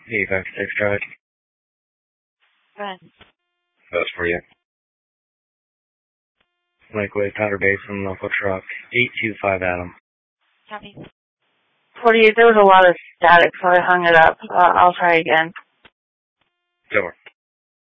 85 Drive. Go ahead. That's for you. Lakeway, Powder Basin, local truck, 825 Adam. Copy. 48, there was a lot of static, so I hung it up. I'll try again. Sure.